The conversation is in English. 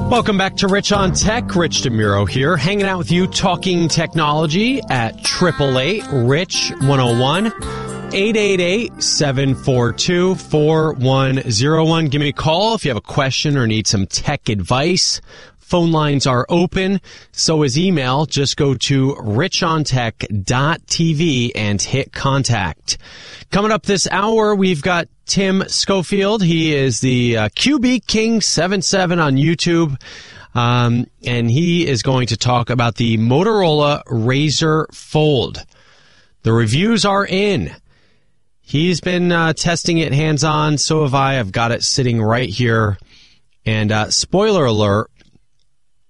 Welcome back to Rich on Tech. Rich DeMuro here, hanging out with you, talking technology at 888-RICH-101, 888-742-4101. Give me a call if you have a question or need some tech advice. Phone lines are open. So is email. Just go to richontech.tv and hit contact. Coming up this hour, we've got Tim Schofield. He is the QB King 77 on YouTube. And he is going to talk about the Motorola Razr Fold. The reviews are in. He's been testing it hands-on. So have I. I've got it sitting right here. And spoiler alert,